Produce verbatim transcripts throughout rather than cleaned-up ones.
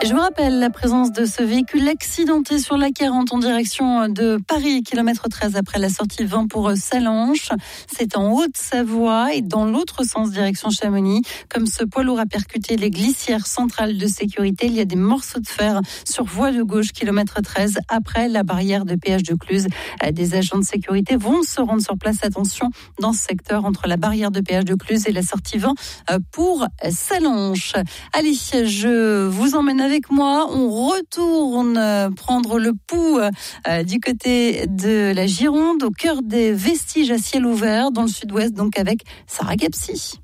Je vous rappelle la présence de ce véhicule accidenté sur l'A quarante en direction de Paris, kilomètre treize après la sortie vingt pour Sallanches. C'est en Haute-Savoie et dans l'autre sens, direction Chamonix. Comme ce poids lourd a percuté les glissières centrales de sécurité, il y a des morceaux de fer sur voie de gauche, kilomètre treize après la barrière de péage de Cluse. Des agents de sécurité vont se rendre sur place. Attention, dans ce secteur entre la barrière de péage de Cluse et la sortie vingt pour Sallanches. Allez, je vous emmène avec Avec moi, on retourne prendre le pouls euh, du côté de la Gironde, au cœur des vestiges à ciel ouvert, dans le sud-ouest, donc avec Sarah Gapsi.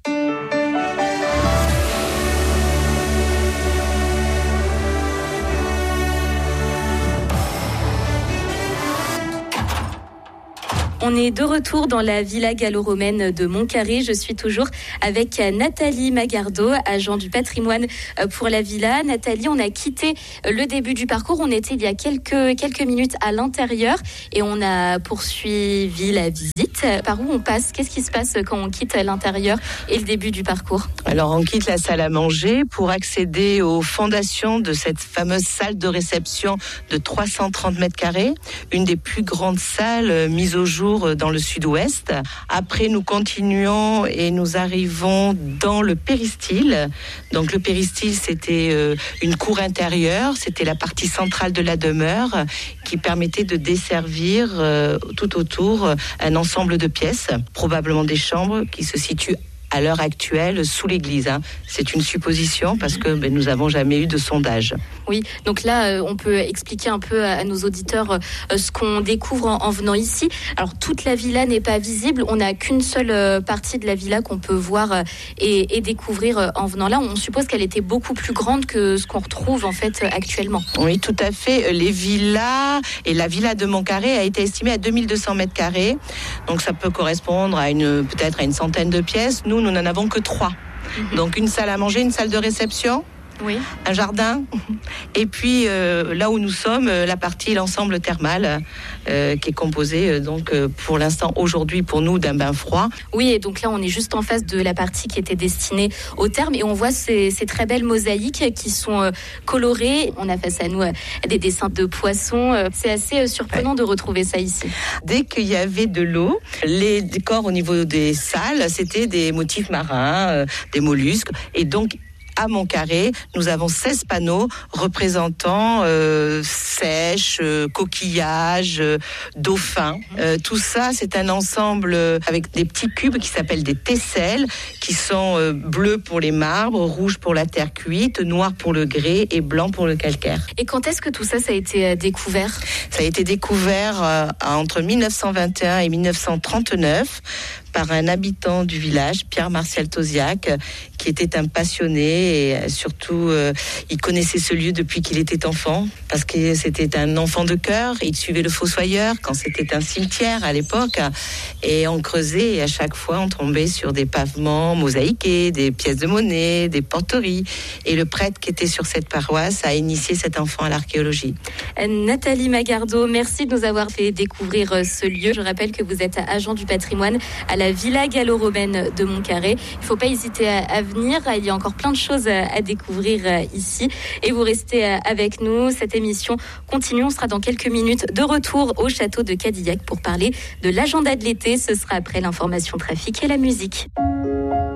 On est de retour dans la villa gallo-romaine de Montcarré. Je suis toujours avec Nathalie Magardo, agent du patrimoine pour la villa. Nathalie, on a quitté le début du parcours. On était il y a quelques, quelques minutes à l'intérieur et on a poursuivi la visite. Par où on passe? Qu'est-ce qui se passe quand on quitte l'intérieur et le début du parcours? Alors, on quitte la salle à manger pour accéder aux fondations de cette fameuse salle de réception de trois cent trente mètres carrés, une des plus grandes salles mises au jour dans le sud-ouest. Après, nous continuons et nous arrivons dans le péristyle. Donc, le péristyle, c'était euh, une cour intérieure. C'était la partie centrale de la demeure qui permettait de desservir euh, tout autour un ensemble de pièces, probablement des chambres qui se situent à l'heure actuelle sous l'église. Hein. C'est une supposition parce que ben, nous n'avons jamais eu de sondage. Oui, donc là, euh, on peut expliquer un peu à, à nos auditeurs euh, ce qu'on découvre en, en venant ici. Alors, toute la villa n'est pas visible. On n'a qu'une seule euh, partie de la villa qu'on peut voir euh, et, et découvrir euh, en venant là. On suppose qu'elle était beaucoup plus grande que ce qu'on retrouve en fait euh, actuellement. Oui, tout à fait. Les villas et la villa de Montcarré a été estimée à deux mille deux cents mètres carrés. Donc, ça peut correspondre à une, peut-être à une centaine de pièces. Nous, nous n'en avons que trois. Mmh. Donc, une salle à manger, une salle de réception. Oui. Un jardin, et puis euh, là où nous sommes, euh, la partie, l'ensemble thermal, euh, qui est composé euh, donc euh, pour l'instant aujourd'hui pour nous d'un bain froid. Oui, et donc là on est juste en face de la partie qui était destinée au therme, et on voit ces, ces très belles mosaïques qui sont euh, colorées. On a face à nous euh, des dessins de poissons. Euh, c'est assez euh, surprenant ouais. de retrouver ça ici. Dès qu'il y avait de l'eau, les décors au niveau des salles, c'était des motifs marins, euh, des mollusques, et donc à Montcarré, nous avons seize panneaux représentant euh, sèche, euh, coquillages, euh, dauphins. Euh, tout ça, c'est un ensemble avec des petits cubes qui s'appellent des tesselles, qui sont euh, bleus pour les marbres, rouges pour la terre cuite, noirs pour le grès et blancs pour le calcaire. Et quand est-ce que tout ça, ça a été découvert ? Ça a été découvert euh, entre dix-neuf cent vingt et un et dix-neuf cent trente-neuf par un habitant du village, Pierre Martial Tosiac, qui était un passionné et surtout euh, il connaissait ce lieu depuis qu'il était enfant parce que c'était un enfant de cœur. Il suivait le fossoyeur quand c'était un cimetière à l'époque et on creusait et à chaque fois on tombait sur des pavements mosaïqués, des pièces de monnaie, des porteries, et le prêtre qui était sur cette paroisse a initié cet enfant à l'archéologie. Nathalie Magardo, merci de nous avoir fait découvrir ce lieu. Je rappelle que vous êtes agent du patrimoine à la villa gallo-romaine de Montcarré. Il ne faut pas hésiter à, à venir. Il y a encore plein de choses à, à découvrir euh, ici. Et vous restez euh, avec nous. Cette émission continue. On sera dans quelques minutes de retour au château de Cadillac pour parler de l'agenda de l'été. Ce sera après l'information trafic et la musique.